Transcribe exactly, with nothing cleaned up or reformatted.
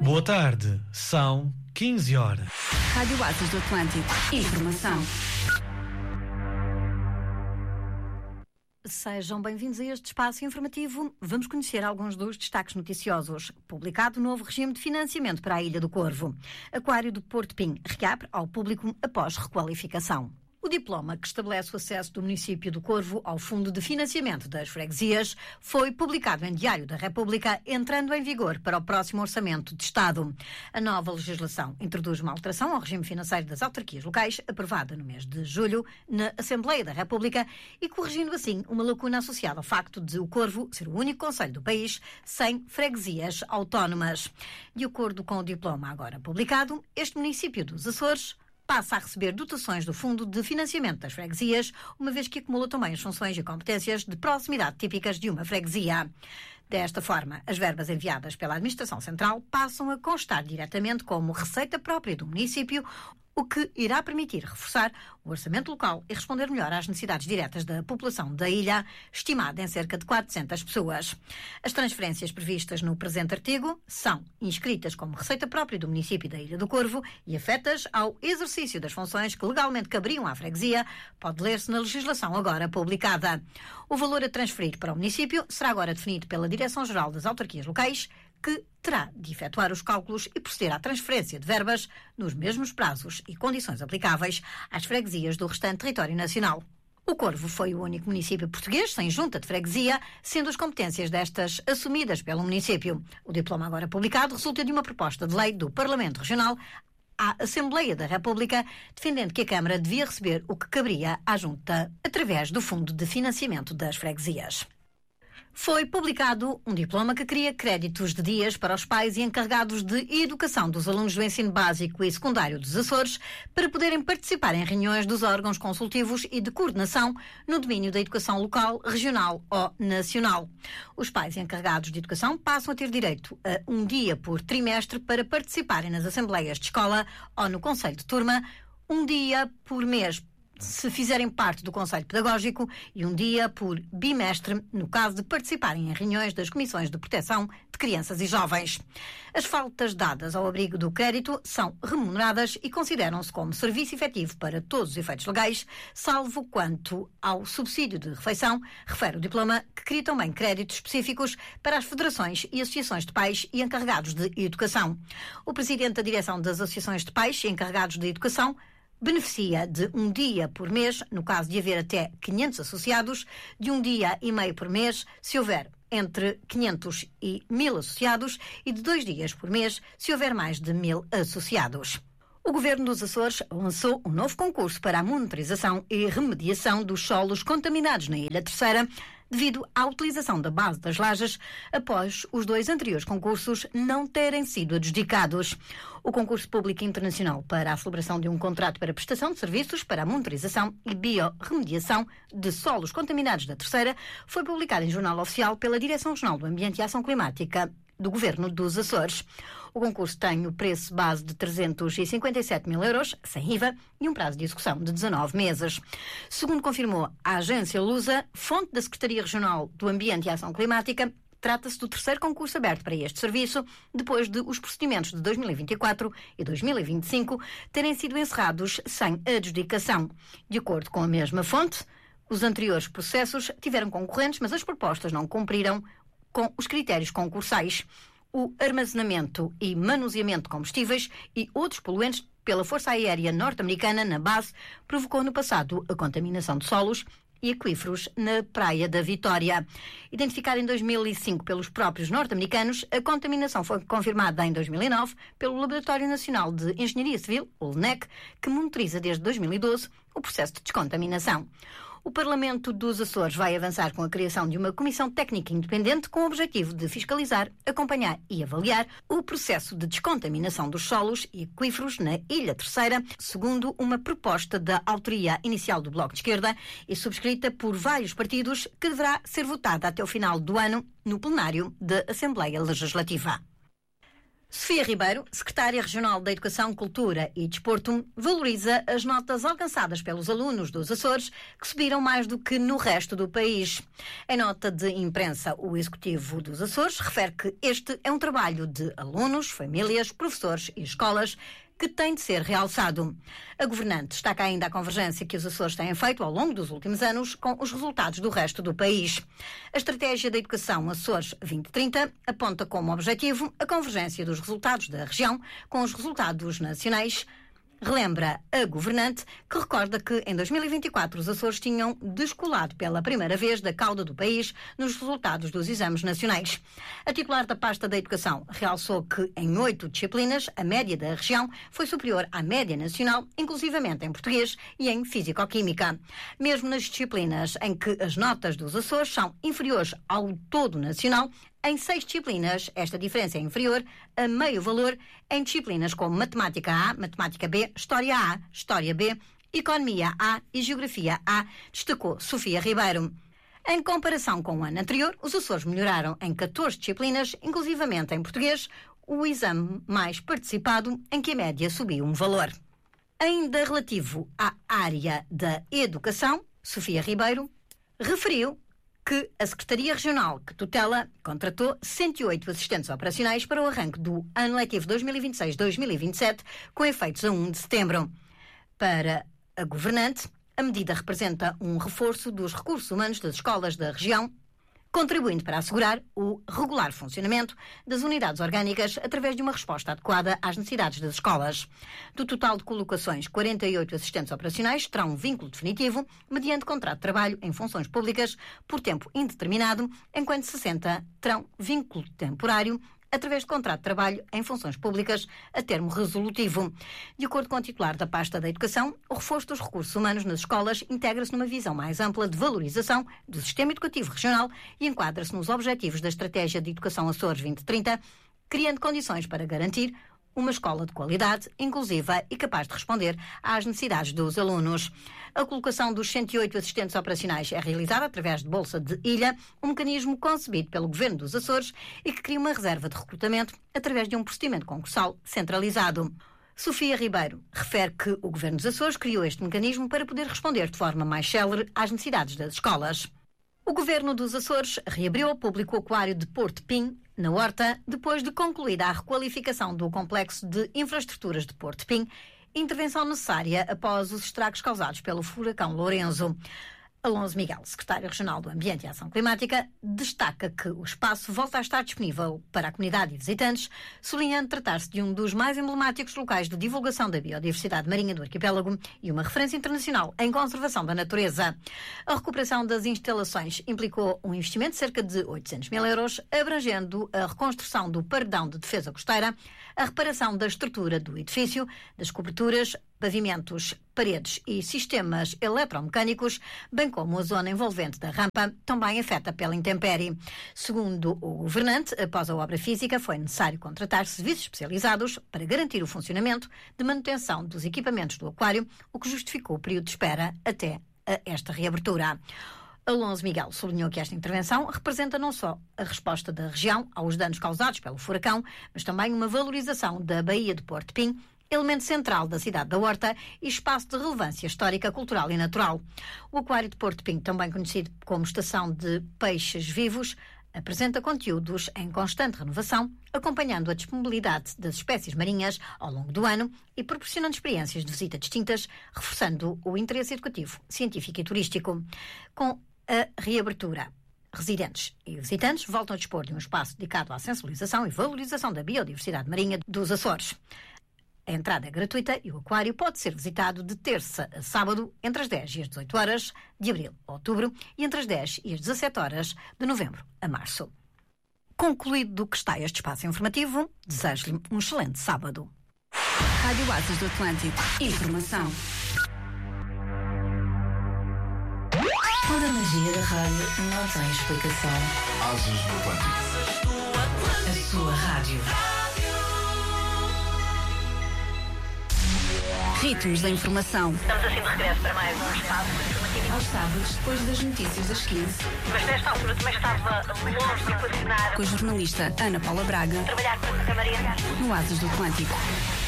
Boa tarde, são quinze horas. Rádio Atos do Atlântico. Informação. Sejam bem-vindos a este espaço informativo. Vamos conhecer alguns dos destaques noticiosos. Publicado o novo regime de financiamento para a Ilha do Corvo. Aquário do Porto Pim reabre ao público após requalificação. O diploma que estabelece o acesso do município do Corvo ao Fundo de Financiamento das Freguesias foi publicado em Diário da República, entrando em vigor para o próximo Orçamento de Estado. A nova legislação introduz uma alteração ao regime financeiro das autarquias locais, aprovada no mês de julho na Assembleia da República, e corrigindo assim uma lacuna associada ao facto de o Corvo ser o único concelho do país sem freguesias autónomas. De acordo com o diploma agora publicado, este município dos Açores passa a receber dotações do Fundo de Financiamento das Freguesias, uma vez que acumula também as funções e competências de proximidade típicas de uma freguesia. Desta forma, as verbas enviadas pela Administração Central passam a constar diretamente como receita própria do município, o que irá permitir reforçar o orçamento local e responder melhor às necessidades diretas da população da ilha, estimada em cerca de quatrocentas pessoas. As transferências previstas no presente artigo são inscritas como receita própria do município da Ilha do Corvo e afetas ao exercício das funções que legalmente caberiam à freguesia, pode ler-se na legislação agora publicada. O valor a transferir para o município será agora definido pela Direção-Geral das Autarquias Locais, que terá de efetuar os cálculos e proceder à transferência de verbas nos mesmos prazos e condições aplicáveis às freguesias do restante território nacional. O Corvo foi o único município português sem junta de freguesia, sendo as competências destas assumidas pelo município. O diploma agora publicado resulta de uma proposta de lei do Parlamento Regional à Assembleia da República, defendendo que a Câmara devia receber o que caberia à junta através do Fundo de Financiamento das Freguesias. Foi publicado um diploma que cria créditos de dias para os pais e encarregados de educação dos alunos do ensino básico e secundário dos Açores para poderem participar em reuniões dos órgãos consultivos e de coordenação no domínio da educação local, regional ou nacional. Os pais e encarregados de educação passam a ter direito a um dia por trimestre para participarem nas assembleias de escola ou no conselho de turma, um dia por mês se fizerem parte do Conselho Pedagógico e um dia por bimestre, no caso de participarem em reuniões das Comissões de Proteção de Crianças e Jovens. As faltas dadas ao abrigo do crédito são remuneradas e consideram-se como serviço efetivo para todos os efeitos legais, salvo quanto ao subsídio de refeição, refere o diploma, que cria também créditos específicos para as federações e associações de pais e encarregados de educação. O presidente da direção das associações de pais e encarregados de educação beneficia de um dia por mês, no caso de haver até quinhentos associados, de um dia e meio por mês, se houver entre quinhentos e mil associados, e de dois dias por mês, se houver mais de mil associados. O Governo dos Açores lançou um novo concurso para a monitorização e remediação dos solos contaminados na Ilha Terceira, devido à utilização da base das lajes após os dois anteriores concursos não terem sido adjudicados. O concurso público internacional para a celebração de um contrato para prestação de serviços para a monitorização e biorremediação de solos contaminados da Terceira foi publicado em Jornal Oficial pela Direção Regional do Ambiente e Ação Climática do Governo dos Açores. O concurso tem o preço base de trezentos e cinquenta e sete mil euros, sem I V A, e um prazo de execução de dezanove meses. Segundo confirmou a agência Lusa, fonte da Secretaria Regional do Ambiente e Ação Climática, trata-se do terceiro concurso aberto para este serviço, depois de os procedimentos de dois mil e vinte e quatro e dois mil e vinte e cinco terem sido encerrados sem adjudicação. De acordo com a mesma fonte, os anteriores processos tiveram concorrentes, mas as propostas não cumpriram com os critérios concursais. O armazenamento e manuseamento de combustíveis e outros poluentes pela Força Aérea Norte-Americana na base provocou no passado a contaminação de solos e aquíferos na Praia da Vitória. Identificada em dois mil e cinco pelos próprios norte-americanos, a contaminação foi confirmada em dois mil e nove pelo Laboratório Nacional de Engenharia Civil, o L N E C, que monitoriza desde dois mil e doze o processo de descontaminação. O Parlamento dos Açores vai avançar com a criação de uma comissão técnica independente com o objetivo de fiscalizar, acompanhar e avaliar o processo de descontaminação dos solos e aquíferos na Ilha Terceira, segundo uma proposta da autoria inicial do Bloco de Esquerda e subscrita por vários partidos, que deverá ser votada até o final do ano no plenário da Assembleia Legislativa. Sofia Ribeiro, secretária regional da Educação, Cultura e Desporto, valoriza as notas alcançadas pelos alunos dos Açores, que subiram mais do que no resto do país. Em nota de imprensa, o Executivo dos Açores refere que este é um trabalho de alunos, famílias, professores e escolas que tem de ser realçado. A governante destaca ainda a convergência que os Açores têm feito ao longo dos últimos anos com os resultados do resto do país. A Estratégia da Educação Açores vinte trinta aponta como objetivo a convergência dos resultados da região com os resultados nacionais. Relembra a governante, que recorda que em dois mil e vinte e quatro os Açores tinham descolado pela primeira vez da cauda do país nos resultados dos exames nacionais. A titular da pasta da Educação realçou que em oito disciplinas a média da região foi superior à média nacional, inclusivamente em português e em físico-química. Mesmo nas disciplinas em que as notas dos Açores são inferiores ao todo nacional, em seis disciplinas, esta diferença é inferior a meio valor em disciplinas como Matemática A, Matemática B, História A, História B, Economia A e Geografia A, destacou Sofia Ribeiro. Em comparação com o ano anterior, os Açores melhoraram em catorze disciplinas, inclusivamente em português, o exame mais participado, em que a média subiu um valor. Ainda relativo à área da educação, Sofia Ribeiro referiu que a Secretaria Regional que tutela contratou cento e oito assistentes operacionais para o arranque do ano letivo dois mil e vinte e seis dois mil e vinte e sete, com efeitos a um de setembro. Para a governante, a medida representa um reforço dos recursos humanos das escolas da região, contribuindo para assegurar o regular funcionamento das unidades orgânicas através de uma resposta adequada às necessidades das escolas. Do total de colocações, quarenta e oito assistentes operacionais terão um vínculo definitivo mediante contrato de trabalho em funções públicas por tempo indeterminado, enquanto sessenta terão vínculo temporário através de contrato de trabalho em funções públicas a termo resolutivo. De acordo com o titular da pasta da Educação, o reforço dos recursos humanos nas escolas integra-se numa visão mais ampla de valorização do sistema educativo regional e enquadra-se nos objetivos da Estratégia de Educação Açores vinte trinta, criando condições para garantir uma escola de qualidade, inclusiva e capaz de responder às necessidades dos alunos. A colocação dos cento e oito assistentes operacionais é realizada através de Bolsa de Ilha, um mecanismo concebido pelo Governo dos Açores e que cria uma reserva de recrutamento através de um procedimento concursal centralizado. Sofia Ribeiro refere que o Governo dos Açores criou este mecanismo para poder responder de forma mais célere às necessidades das escolas. O Governo dos Açores reabriu ao público o aquário de Porto Pim, na Horta, depois de concluída a requalificação do complexo de infraestruturas de Porto Pim, intervenção necessária após os estragos causados pelo furacão Lourenço. Alonso Miguel, secretário regional do Ambiente e Ação Climática, destaca que o espaço volta a estar disponível para a comunidade e visitantes, sublinhando tratar-se de um dos mais emblemáticos locais de divulgação da biodiversidade marinha do arquipélago e uma referência internacional em conservação da natureza. A recuperação das instalações implicou um investimento de cerca de oitocentos mil euros, abrangendo a reconstrução do paredão de defesa costeira, a reparação da estrutura do edifício, das coberturas, pavimentos, paredes e sistemas eletromecânicos, bem como a zona envolvente da rampa, também afeta pela intempérie. Segundo o governante, após a obra física, foi necessário contratar serviços especializados para garantir o funcionamento de manutenção dos equipamentos do aquário, o que justificou o período de espera até a esta reabertura. Alonso Miguel sublinhou que esta intervenção representa não só a resposta da região aos danos causados pelo furacão, mas também uma valorização da Baía de Porto Pim, elemento central da cidade da Horta e espaço de relevância histórica, cultural e natural. O Aquário de Porto Pim, também conhecido como Estação de Peixes Vivos, apresenta conteúdos em constante renovação, acompanhando a disponibilidade das espécies marinhas ao longo do ano e proporcionando experiências de visita distintas, reforçando o interesse educativo, científico e turístico. Com a reabertura, residentes e visitantes voltam a dispor de um espaço dedicado à sensibilização e valorização da biodiversidade marinha dos Açores. A entrada é gratuita e o aquário pode ser visitado de terça a sábado, entre as dez e as dezoito horas de abril a outubro e entre as dez e as dezassete horas de novembro a março. Concluído que está este espaço informativo, desejo-lhe um excelente sábado. Rádio Oásis do Atlântico. Informação. Toda a magia da rádio não tem explicação. Oásis do Atlântico. A sua rádio. Ritmos da informação. Estamos assim de regresso para mais um espaço informativo. Aos sábados, depois das notícias das quinze. Mas nesta altura também estava longe de equacionar. Com a jornalista Ana Paula Braga. Trabalhar com a Maria. No Asas do Atlântico.